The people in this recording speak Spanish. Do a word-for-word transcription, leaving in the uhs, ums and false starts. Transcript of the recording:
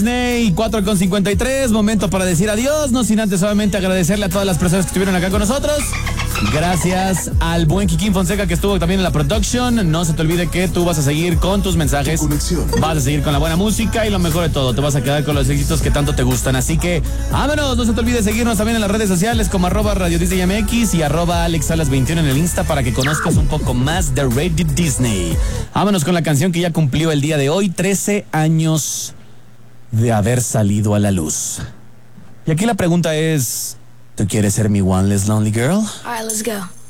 Disney, cuatro con cincuenta y tres, momento para decir adiós, no sin antes solamente agradecerle a todas las personas que estuvieron acá con nosotros. Gracias al buen Kikín Fonseca que estuvo también en la production. No se te olvide que tú vas a seguir con tus mensajes, vas a seguir con la buena música y lo mejor de todo, te vas a quedar con los éxitos que tanto te gustan. Así que vámonos, no se te olvide seguirnos también en las redes sociales como arroba Radio Disney M X y arroba Alex Salas veintiuno en el Insta para que conozcas un poco más de Radio Disney. Vámonos con la canción que ya cumplió el día de hoy, trece años de haber salido a la luz. Y aquí la pregunta es, ¿tú quieres ser mi one less lonely girl? All right, let's go.